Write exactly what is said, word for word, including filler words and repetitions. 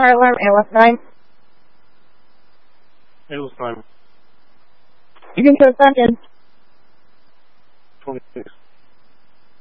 fire alarm, and what time? It was time. You can put it back in. twenty-six.